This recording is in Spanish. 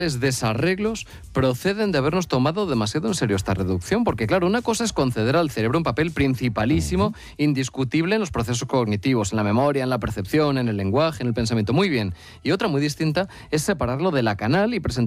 desarreglos proceden de habernos tomado demasiado en serio esta reducción, porque claro, una cosa es conceder al cerebro un papel principalísimo, indiscutible en los procesos cognitivos, en la memoria, en la percepción, en el lenguaje, en el pensamiento, muy bien, y otra muy distinta es separarlo de la canal y presentar